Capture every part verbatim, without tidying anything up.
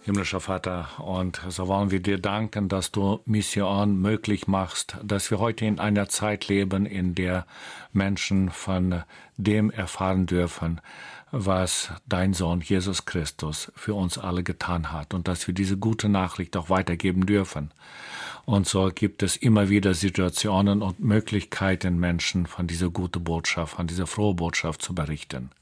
Himmlischer Vater, und so wollen wir dir danken, dass du Mission möglich machst, dass wir heute in einer Zeit leben, in der Menschen von dem erfahren dürfen, was dein Sohn Jesus Christus für uns alle getan hat, und dass wir diese gute Nachricht auch weitergeben dürfen. Und so gibt es immer wieder Situationen und Möglichkeiten, Menschen von dieser guten Botschaft, von dieser frohen Botschaft zu berichten.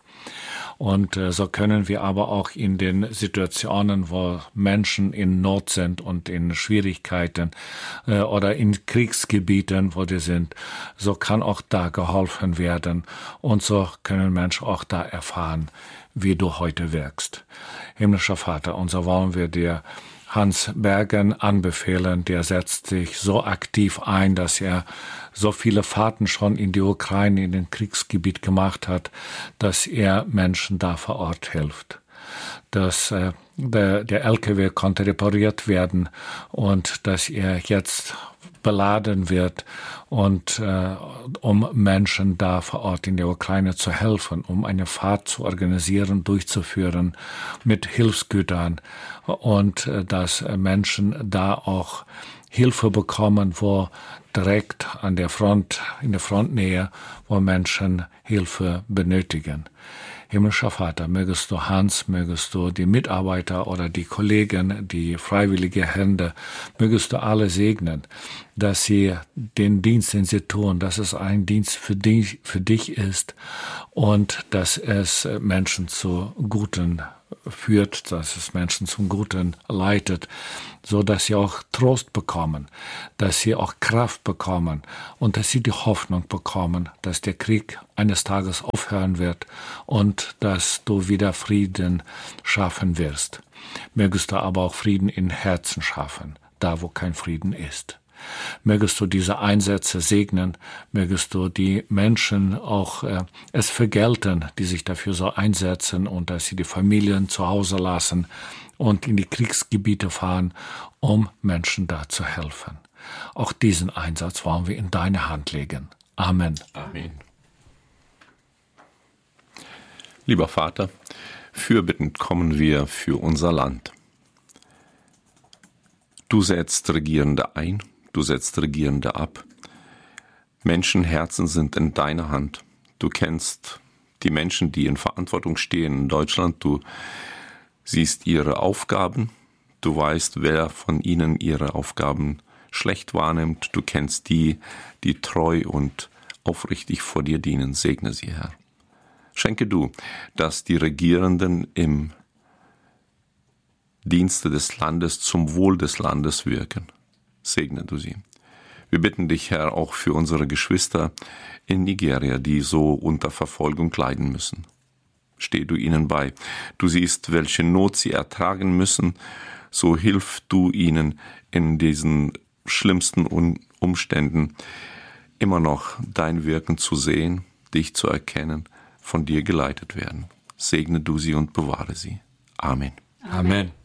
Und äh, so können wir aber auch in den Situationen, wo Menschen in Not sind und in Schwierigkeiten äh, oder in Kriegsgebieten, wo die sind, so kann auch da geholfen werden. Und so können Menschen auch da erfahren, wie du heute wirkst. Himmlischer Vater, und so wollen wir dir Hans Bergen anbefehlen, der setzt sich so aktiv ein, dass er so viele Fahrten schon in die Ukraine, in den Kriegsgebiet gemacht hat, dass er Menschen da vor Ort hilft. Dass äh, der, der L K W konnte repariert werden und dass er jetzt beladen wird, und äh, um Menschen da vor Ort in der Ukraine zu helfen, um eine Fahrt zu organisieren, durchzuführen mit Hilfsgütern, und äh, dass Menschen da auch Hilfe bekommen, wo direkt an der Front, in der Frontnähe, wo Menschen Hilfe benötigen. Himmlischer Vater, mögest du Hans, mögest du die Mitarbeiter oder die Kollegen, die freiwillige Hände, mögest du alle segnen, dass sie den Dienst, den sie tun, dass es ein Dienst für dich, für dich ist, und dass es Menschen zu Guten führt, dass es Menschen zum Guten leitet, so dass sie auch Trost bekommen, dass sie auch Kraft bekommen und dass sie die Hoffnung bekommen, dass der Krieg eines Tages aufhören wird und dass du wieder Frieden schaffen wirst. Mögest du aber auch Frieden in Herzen schaffen, da wo kein Frieden ist. Mögest du diese Einsätze segnen, mögest du die Menschen auch äh, es vergelten, die sich dafür so einsetzen, und dass sie die Familien zu Hause lassen und in die Kriegsgebiete fahren, um Menschen da zu helfen. Auch diesen Einsatz wollen wir in deine Hand legen. Amen. Amen. Lieber Vater, fürbittend kommen wir für unser Land. Du setzt Regierende ein, du setzt Regierende ab. Menschenherzen sind in deiner Hand. Du kennst die Menschen, die in Verantwortung stehen in Deutschland. Du siehst ihre Aufgaben. Du weißt, wer von ihnen ihre Aufgaben schlecht wahrnimmt. Du kennst die, die treu und aufrichtig vor dir dienen. Segne sie, Herr. Schenke du, dass die Regierenden im Dienste des Landes zum Wohl des Landes wirken. Segne du sie. Wir bitten dich, Herr, auch für unsere Geschwister in Nigeria, die so unter Verfolgung leiden müssen. Steh du ihnen bei. Du siehst, welche Not sie ertragen müssen, so hilf du ihnen in diesen schlimmsten Umständen immer noch dein Wirken zu sehen, dich zu erkennen, von dir geleitet werden. Segne du sie und bewahre sie. Amen. Amen.